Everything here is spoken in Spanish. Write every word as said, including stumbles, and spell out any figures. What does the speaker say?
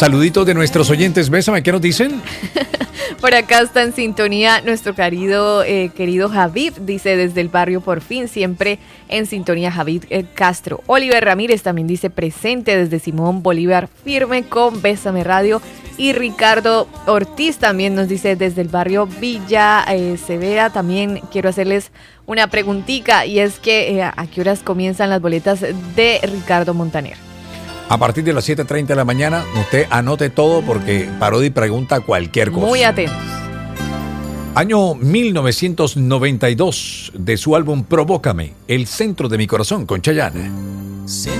saluditos de nuestros oyentes. Bésame, ¿qué nos dicen? Por acá está en sintonía nuestro querido, eh, querido Javid, dice desde el barrio Por Fin, siempre en sintonía Javid eh, Castro. Oliver Ramírez también dice presente desde Simón Bolívar, firme con Bésame Radio. Y Ricardo Ortiz también nos dice desde el barrio Villa eh, Severa. También quiero hacerles una preguntita y es que eh, ¿a qué horas comienzan las boletas de Ricardo Montaner? A partir de las siete treinta de la mañana, usted anote todo porque Parodi pregunta cualquier cosa. Muy atentos. Año mil novecientos noventa y dos, de su álbum Provócame, El centro de mi corazón, con Chayanne.